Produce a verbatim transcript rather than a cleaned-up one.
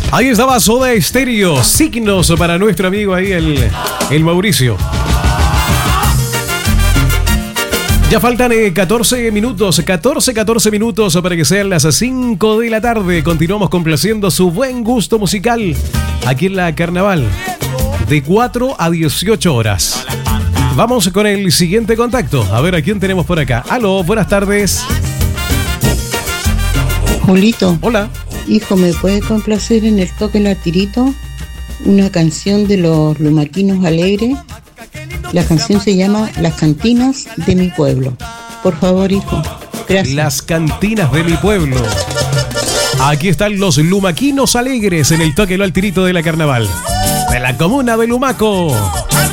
Ahí estaba Soda Stereo, Signos para nuestro amigo ahí, el, el Mauricio. Ya faltan eh, catorce minutos, catorce, catorce minutos para que sean las cinco de la tarde. Continuamos complaciendo su buen gusto musical aquí en la Carnaval, de cuatro a dieciocho horas. Vamos con el siguiente contacto. A ver a quién tenemos por acá. Aló, buenas tardes. Julito. Hola. Hijo, ¿me puede complacer en el toque latirito una canción de los Lumaquinos Alegres? La canción se llama Las Cantinas de mi Pueblo. Por favor, hijo. Gracias. Las Cantinas de mi Pueblo. Aquí están los Lumaquinos Alegres en el toque al tirito de la Carnaval, de la comuna de Lumaco.